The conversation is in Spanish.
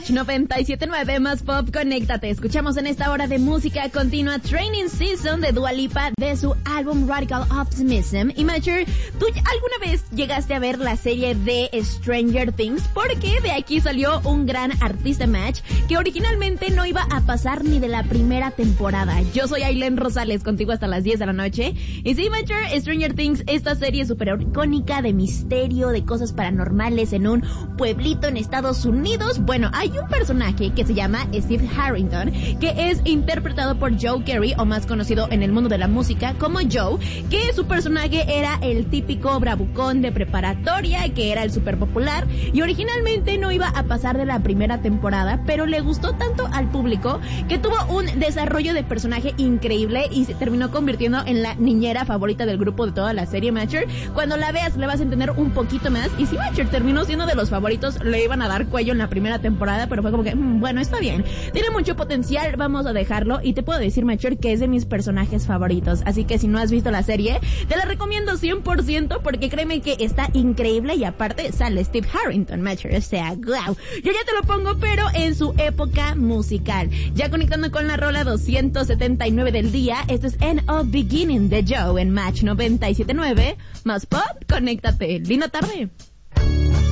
Match 97.9 más pop, conéctate. Escuchamos en esta hora de música continua Training Season de Dua Lipa de su álbum Radical Optimism. Y Matcher, ¿tú alguna vez llegaste a ver la serie de Stranger Things? Porque de aquí salió un gran artista, Match, que originalmente no iba a pasar ni de la primera temporada. Yo soy Ailén Rosales, contigo hasta las 10 de la noche. Y sí, Matcher, Stranger Things, esta serie súper icónica de misterio, de cosas paranormales en un pueblito en Estados Unidos. Bueno, hay un personaje que se llama Steve Harrington, que es interpretado por Joe Carey, o más conocido en el mundo de la música como Joe, que su personaje era el típico bravucón de preparatoria, que era el súper popular, y originalmente no iba a pasar de la primera temporada, pero le gustó tanto al público que tuvo un desarrollo de personaje increíble y se terminó convirtiendo en la niñera favorita del grupo de toda la serie, Matcher. Cuando la veas le vas a entender un poquito más, y si Matcher terminó siendo de los favoritos, le iban a dar cuello en la primera temporada, pero fue como que, bueno, está bien, tiene mucho potencial, vamos a dejarlo. Y te puedo decir, Matcher, que es de mis personajes favoritos, así que si no has visto la serie, te la recomiendo 100%, porque créeme que está increíble, y aparte sale Steve Harrington, Matcher, o sea, wow. Yo ya te lo pongo, pero en su época musical. Ya conectando con la rola 279 del día, esto es End of Beginning de Joe en Match 97.9, más pop, conéctate. Linda tarde.